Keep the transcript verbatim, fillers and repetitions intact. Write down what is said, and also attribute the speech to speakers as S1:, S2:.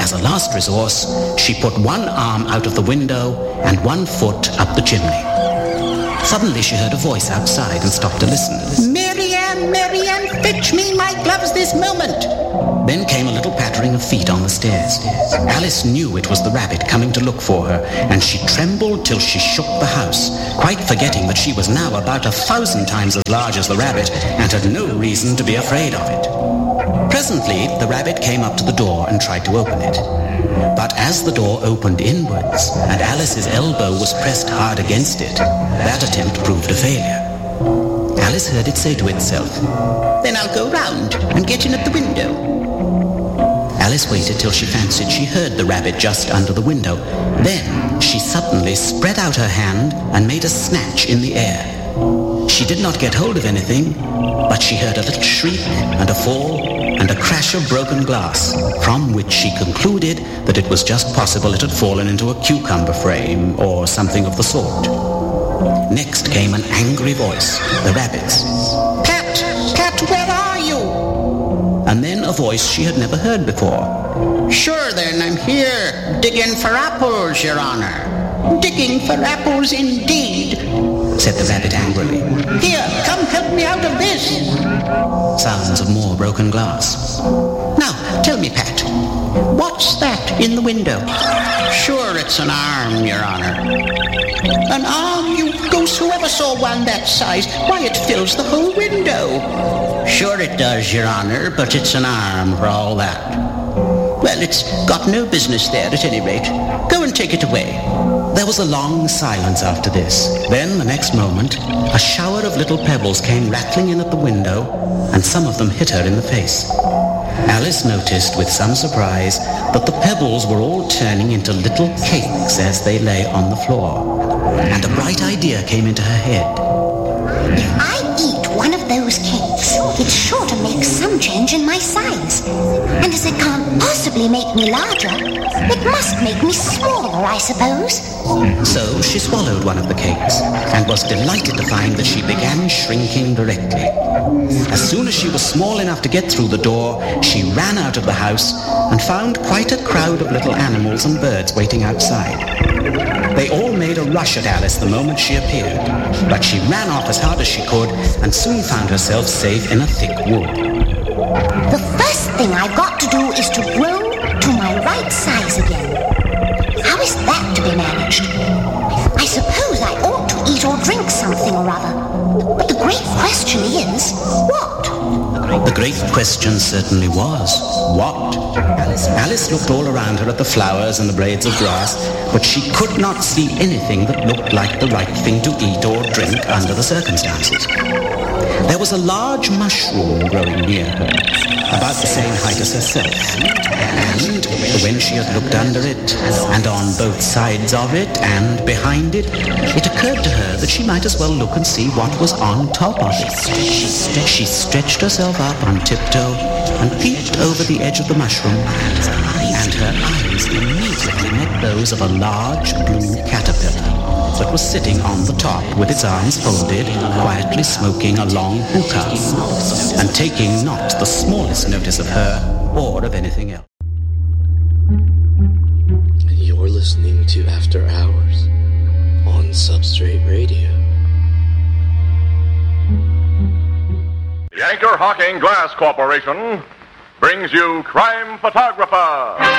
S1: As a last resource, she put one arm out of the window and one foot up the chimney. Suddenly she heard a voice outside and stopped to listen.
S2: Marianne, Marianne, fetch me my gloves this moment.
S1: Then came a little pattering of feet on the stairs. Alice knew it was the rabbit coming to look for her, and she trembled till she shook the house, quite forgetting that she was now about a thousand times as large as the rabbit and had no reason to be afraid of it. Presently, the rabbit came up to the door and tried to open it. But as the door opened inwards and Alice's elbow was pressed hard against it, that attempt proved a failure. Alice heard it say to itself,
S2: "Then I'll go round and get in at the window."
S1: Alice waited till she fancied she heard the rabbit just under the window. Then she suddenly spread out her hand and made a snatch in the air. She did not get hold of anything, but she heard a little shriek and a fall and a crash of broken glass, from which she concluded that it was just possible it had fallen into a cucumber frame or something of the sort. Next came an angry voice, the rabbit's.
S2: "Pat, Pat, where are you?"
S1: And then a voice she had never heard before.
S2: "Sure then, I'm here, digging for apples, Your Honor." "Digging for apples indeed,"
S1: said the rabbit angrily.
S2: "Here, come help me out of this."
S1: Sounds of more broken glass.
S2: "Now, tell me, Pat, what's that in the window?" "Sure, it's an arm, Your Honor." "An arm? You ghost, whoever saw one that size? Why, it fills the whole window." "Sure it does, Your Honor, but it's an arm for all that." "Well, it's got no business there at any rate. Go and take it away."
S1: There was a long silence after this. Then, the next moment, a shower of little pebbles came rattling in at the window, and some of them hit her in the face. Alice noticed with some surprise that the pebbles were all turning into little cakes as they lay on the floor. And a bright idea came into her head.
S3: If I eat one of those cakes, it's sure to make some change in my size. And as it can't possibly make me larger, it must make me smaller, I suppose.
S1: So she swallowed one of the cakes and was delighted to find that she began shrinking directly. As soon as she was small enough to get through the door, she ran out of the house and found quite a crowd of little animals and birds waiting outside. They all made a rush at Alice the moment she appeared, but she ran off as hard as she could and soon found herself safe in a thick wood.
S3: The first thing I've got to do is to grow to my right size again. How is that to be managed? I suppose I ought to eat or drink something or other. But the great question is, what?
S1: The great question certainly was, what? Alice, Alice looked all around her at the flowers and the blades of grass, but she could not see anything that looked like the right thing to eat or drink under the circumstances. There was a large mushroom growing near her, about the same height as herself, and when she had looked under it, and on both sides of it, and behind it, it occurred to her that she might as well look and see what was on top of it. She stretched herself up on tiptoe and peeped over the edge of the mushroom, and her eyes immediately met those of a large blue caterpillar that was sitting on the top with its arms folded, quietly smoking a long hookah, and taking not the smallest notice of her or of anything else.
S4: You're listening to After Hours on Substrate Radio.
S5: The Anchor Hocking Glass Corporation brings you Crime Photographer.